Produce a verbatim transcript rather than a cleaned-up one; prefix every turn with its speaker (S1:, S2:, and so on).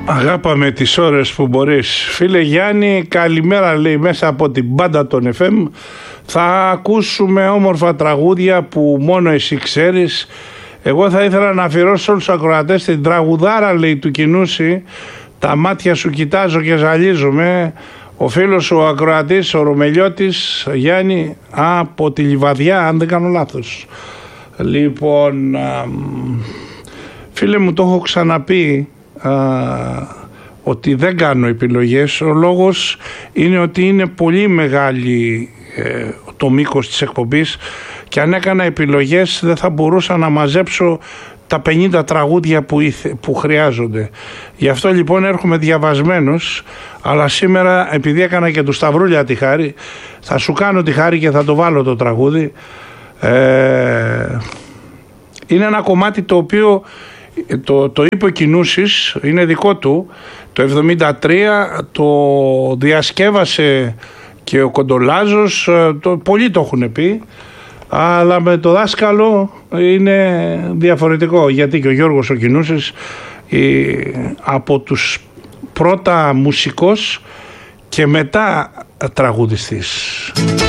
S1: Αγάπαμε τις ώρες που μπορείς. Φίλε Γιάννη, καλημέρα, λέει, μέσα από την μπάντα των εφ εμ. Θα ακούσουμε όμορφα τραγούδια που μόνο εσύ ξέρεις. Εγώ θα ήθελα να αφιερώσω όλους τους ακροατές την τραγουδάρα, λέει, του Κινούση. Τα μάτια σου κοιτάζω και ζαλίζομαι. Ο φίλος ο ακροατής, ο Ρωμελιώτης Γιάννη, από τη Λιβαδιά, αν δεν κάνω λάθος. Λοιπόν, α, φίλε μου, το έχω ξαναπεί, α, ότι δεν κάνω επιλογές. Ο λόγος είναι ότι είναι πολύ μεγάλη ε, το μήκος της εκπομπής και αν έκανα επιλογές δεν θα μπορούσα να μαζέψω τα πενήντα τραγούδια που, ήθε, που χρειάζονται. Γι' αυτό λοιπόν έρχομαι διαβασμένος, αλλά σήμερα επειδή έκανα και του Σταυρούλια τη χάρη, θα σου κάνω τη χάρη και θα το βάλω το τραγούδι. Ε, είναι ένα κομμάτι το οποίο το, το είπε ο Κινούσης, είναι δικό του, το εβδομήντα τρία, το διασκεύασε και ο Κοντολάζος, το, πολλοί το έχουν πει, αλλά με το δάσκαλο είναι διαφορετικό, γιατί και ο Γιώργος ο Κινούσης ε, από τους πρώτα μουσικός και μετά τραγουδιστής.